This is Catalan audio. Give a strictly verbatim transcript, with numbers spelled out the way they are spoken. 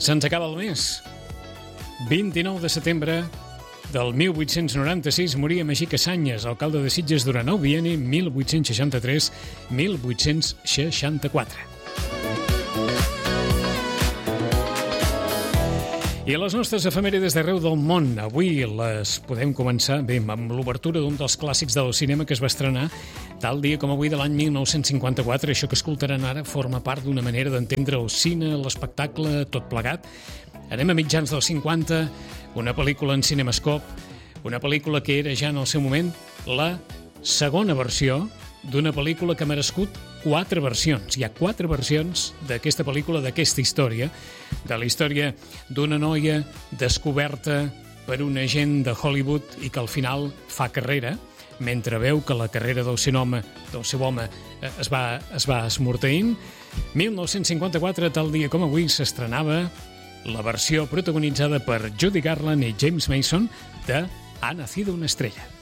Se'ns acaba el mes. vint-i-nou de setembre del mil vuit-cents noranta-sis moria Magí Cassanyes, alcalde de Sitges durant el bienni mil vuit-cents seixanta-tres a mil vuit-cents seixanta-quatre. I a les nostres efemèrides d'arreu del món, avui les podem començar bé amb l'obertura d'un dels clàssics del cinema que es va estrenar tal dia com avui de l'any mil nou-cents cinquanta-quatre. Això que escoltaran ara forma part d'una manera d'entendre el cine, l'espectacle, tot plegat. Anem a mitjans dels cinquanta, una pel·lícula en Cinemascope, una pel·lícula que era ja en el seu moment la segona versió d'una pel·lícula que ha merescut quatre versions. Hi ha quatre versions d'aquesta pel·lícula, d'aquesta història, de la història d'una noia descoberta per un agent de Hollywood i que al final fa carrera, mentre veu que la carrera del seu home, del seu home es va, es va esmorteint. mil nou-cents cinquanta-quatre, tal dia com avui, s'estrenava la versió protagonitzada per Judy Garland i James Mason de Ha nacido una estrella.